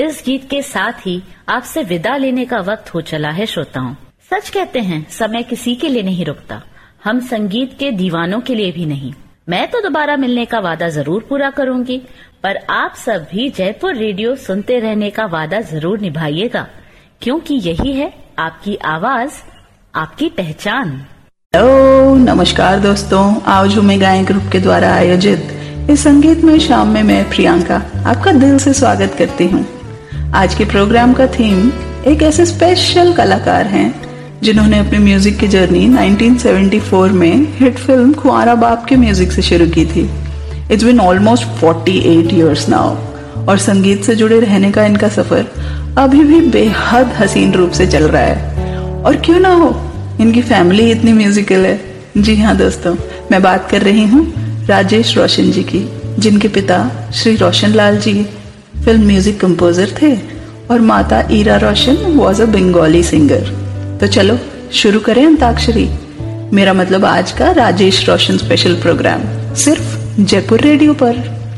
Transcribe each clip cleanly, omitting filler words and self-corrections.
इस गीत के साथ ही आपसे विदा लेने का वक्त हो चला है श्रोताओं। सच कहते हैं, समय किसी के लिए नहीं रुकता, हम संगीत के दीवानों के लिए भी नहीं। मैं तो दोबारा मिलने का वादा जरूर पूरा करूंगी, पर आप सब भी जयपुर रेडियो सुनते रहने का वादा जरूर निभाइएगा, क्योंकि यही है आपकी आवाज, आपकी पहचान। हेलो, नमस्कार दोस्तों। आओ झूमे गाएं ग्रुप के द्वारा आयोजित इस संगीतमय शाम में मैं प्रियंका आपका दिल से स्वागत करती हूँ। आज के प्रोग्राम का थीम एक ऐसे स्पेशल कलाकार हैं जिन्होंने अपनी म्यूजिक की जर्नी 1974 में हिट फिल्म खुआरा बाप के म्यूजिक से शुरू की थी। It's been almost 48 years now, और संगीत से जुड़े रहने का इनका सफर अभी भी बेहद हसीन रूप से चल रहा है। और क्यों ना हो, इनकी फैमिली इतनी म्यूजिकल है। जी हाँ दोस्तों, मैं बात कर रही हूँ राजेश रोशन जी की, जिनके पिता Shri Roshan Lal ji film music composer थे और माता ईरा रोशन वॉज अ बंगाली सिंगर। तो चलो शुरू करें अंताक्षरी, मेरा मतलब आज का राजेश रोशन स्पेशल प्रोग्राम, सिर्फ जयपुर रेडियो पर।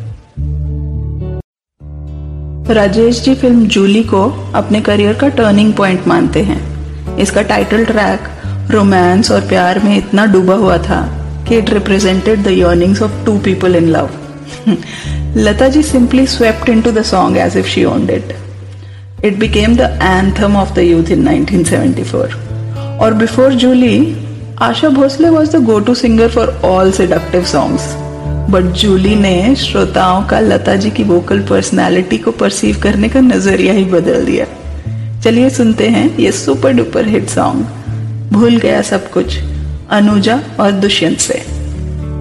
राजेश जी फिल्म जूली को अपने करियर का टर्निंग पॉइंट मानते हैं। इसका टाइटल ट्रैक रोमांस और प्यार में इतना डूबा हुआ था कि it represented the yearnings of to people in love. Lata ji simply swept into the song as if she owned it. It became the anthem of the youth in 1974. और before Julie, Asha Bhosle was the go-to singer for all seductive songs. But Julie ने श्रोताओं का लता जी की vocal personality को perceive करने का नजरिया ही बदल दिया। चलिए सुनते हैं ये सुपर डुपर हिट सॉन्ग भूल गया सब कुछ, अनुजा और दुष्यंत से।